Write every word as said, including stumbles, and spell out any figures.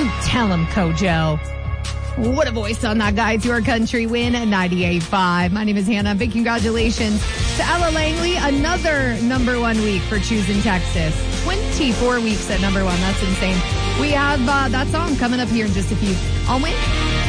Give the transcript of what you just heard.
You tell him, Kojo. What a voice on that, guys. Your country win at ninety-eight point five. My name is Hannah. Big congratulations to Ella Langley. Another number one week for Choosing Texas. twenty-four weeks at number one. That's insane. We have uh, that song coming up here in just a few. I'll win.